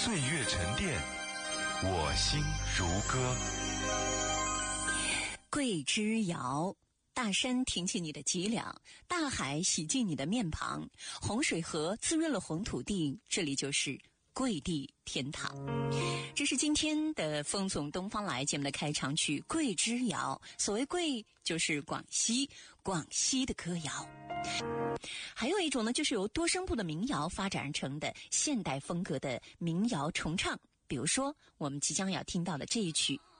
岁月沉淀，我心如歌。 桂枝谣，大山挺起你的脊梁，大海洗净你的面庞，洪水河滋润了红土地，这里就是桂地天堂。这是今天的风从东方来节目的开场曲《桂枝谣》。所谓桂，就是广西的歌谣。还有一种呢，就是由多声部的民谣发展而成的现代风格的民谣重唱。比如说我们即将要听到的这一曲《